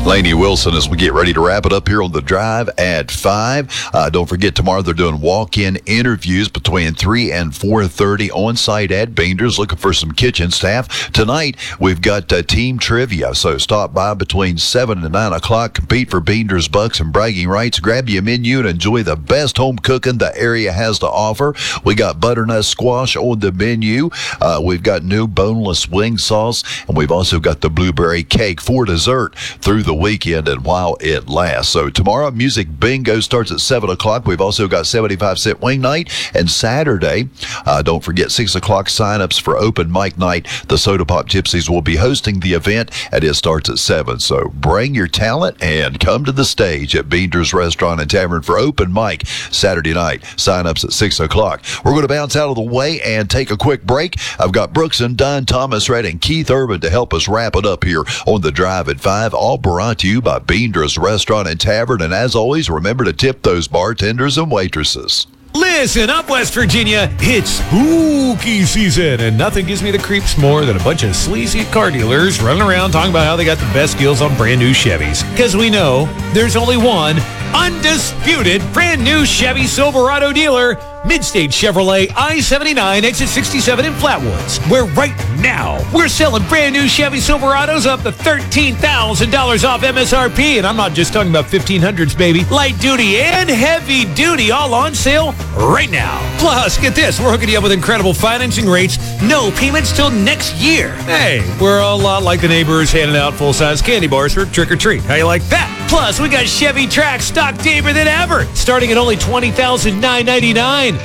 Lainey Wilson as we get ready to wrap it up here on The Drive at 5. Don't forget, tomorrow they're doing walk-in interviews between 3 and 4:30 on site at Beander's, looking for some kitchen staff. Tonight, we've got team trivia, so stop by between 7 and 9 o'clock. Compete for Beander's bucks and bragging rights. Grab your menu and enjoy the best home cooking the area has to offer. We got butternut squash on the menu. We've got new boneless wing sauce, and we've also got the blueberry cake for dessert through the weekend and while it lasts. So tomorrow, music bingo starts at 7 o'clock. We've also got 75-cent wing night. And Saturday, don't forget 6 o'clock sign-ups for open mic night. The Soda Pop Gypsies will be hosting the event, and it starts at 7. So bring your talent and come to the stage at Beander's Restaurant and Tavern for open mic Saturday night. Sign-ups at 6 o'clock. We're going to bounce out of the way and take a quick break. I've got Brooks and Don Thomas Red and Keith Urban to help us wrap it up here on The Drive at 5. All brought to you by Beander's Restaurant and Tavern. And as always, remember to tip those bartenders and waitresses. Listen up, West Virginia. It's spooky season, and nothing gives me the creeps more than a bunch of sleazy car dealers running around talking about how they got the best deals on brand new Chevys. Because we know there's only one undisputed brand new Chevy Silverado dealer, Midstate Chevrolet, I-79, exit 67 in Flatwoods, where right now we're selling brand new Chevy Silverados up to $13,000 off MSRP. And I'm not just talking about 1500s, baby. Light duty and heavy duty all on sale right now. Plus, get this, we're hooking you up with incredible financing rates, no payments till next year. Hey, we're a lot like the neighbors handing out full-size candy bars for trick-or-treat. How you like that? Plus, we got Chevy Trax stock deeper than ever, starting at only $20,999.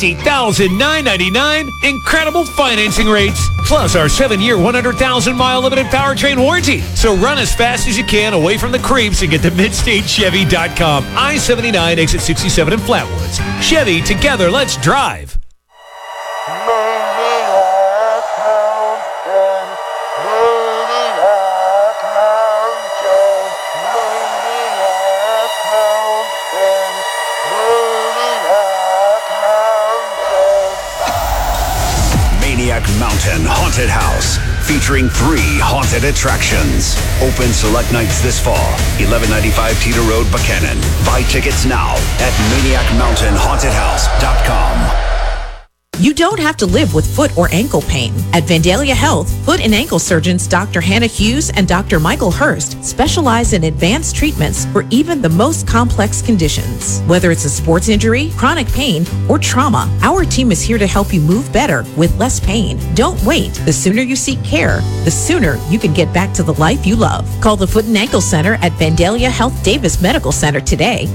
$20,999. Incredible financing rates. Plus our 7-year, 100,000-mile limited powertrain warranty. So run as fast as you can away from the creeps and get to MidstateChevy.com. I-79, exit 67 in Flatwoods. Chevy, together, let's drive. Mountain Haunted House, featuring 3 haunted attractions. Open select nights this fall. 1195 Teeter Road, Buchanan. Buy tickets now at ManiacMountainHauntedHouse.com. You don't have to live with foot or ankle pain. At Vandalia Health, foot and ankle surgeons Dr. Hannah Hughes and Dr. Michael Hurst specialize in advanced treatments for even the most complex conditions. Whether it's a sports injury, chronic pain, or trauma, our team is here to help you move better with less pain. Don't wait. The sooner you seek care, the sooner you can get back to the life you love. Call the Foot and Ankle Center at Vandalia Health Davis Medical Center today,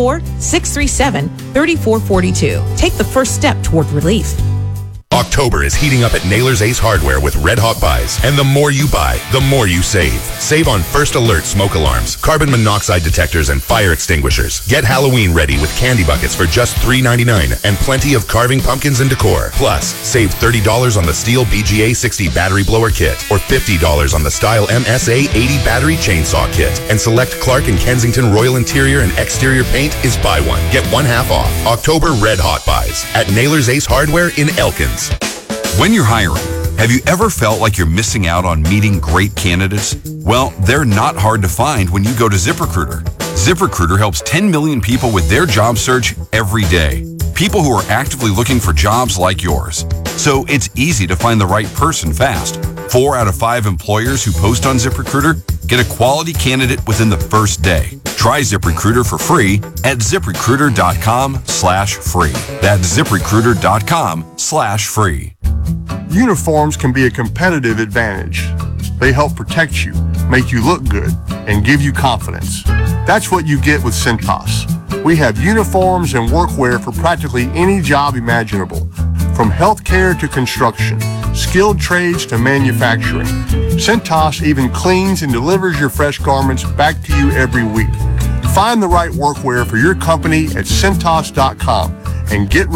304-637-3442. Take the first step toward relief. October is heating up at Naylor's Ace Hardware with Red Hawk buys. And the more you buy, the more you save. Save on First Alert smoke alarms, carbon monoxide detectors, and fire extinguishers. Get Halloween ready with candy buckets for just $3.99 and plenty of carving pumpkins and decor. Plus, save $30 on the Stihl BGA 60 battery blower kit or $50 on the Style MSA 80 battery chainsaw kit. And select Clark & Kensington Royal Interior and Exterior paint is buy one, get one half off. October Red Hot buys at Naylor's Ace Hardware in Elkins. When you're hiring, have you ever felt like you're missing out on meeting great candidates? Well, they're not hard to find when you go to ZipRecruiter. ZipRecruiter helps 10 million people with their job search every day. People who are actively looking for jobs like yours. So it's easy to find the right person fast. 4 out of 5 employers who post on ZipRecruiter get a quality candidate within the first day. Try ZipRecruiter for free at ZipRecruiter.com/free. That's ZipRecruiter.com/free. Uniforms can be a competitive advantage. They help protect you, make you look good, and give you confidence. That's what you get with Cintas. We have uniforms and workwear for practically any job imaginable, from healthcare to construction, skilled trades to manufacturing. Cintas even cleans and delivers your fresh garments back to you every week. Find the right workwear for your company at Cintas.com and get